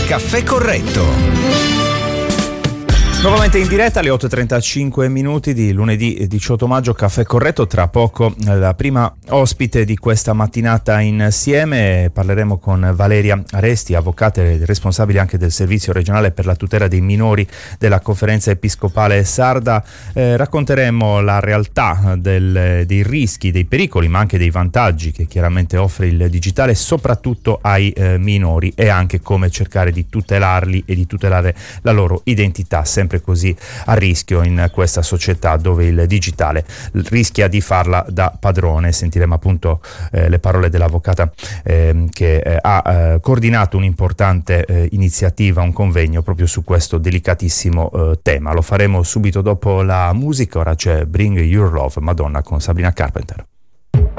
Caffè Corretto. Nuovamente in diretta alle 8:35 minuti di lunedì 18 maggio, Caffè Corretto. Tra poco la prima ospite di questa mattinata insieme. Parleremo con Valeria Aresti, avvocata e responsabile anche del Servizio regionale per la tutela dei minori della Conferenza Episcopale Sarda. Racconteremo la realtà dei rischi, dei pericoli, ma anche dei vantaggi che chiaramente offre il digitale, soprattutto ai minori, e anche come cercare di tutelarli e di tutelare la loro identità, sempre così a rischio in questa società dove il digitale rischia di farla da padrone. Sentiremo appunto le parole dell'avvocata che ha coordinato un'importante iniziativa, un convegno proprio su questo delicatissimo tema. Lo faremo subito dopo la musica. Ora c'è Bring Your Love, Madonna con Sabrina Carpenter.